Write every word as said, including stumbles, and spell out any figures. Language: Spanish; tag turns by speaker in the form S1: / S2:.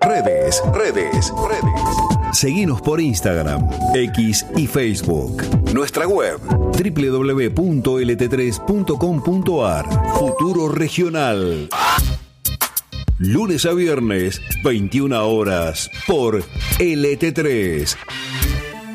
S1: Redes, redes, redes. Seguinos por Instagram, X y Facebook. Nuestra web doble u doble u doble u punto ele te tres punto com punto a r. Futuro Regional. Lunes a viernes, veintiuna horas, por L T tres.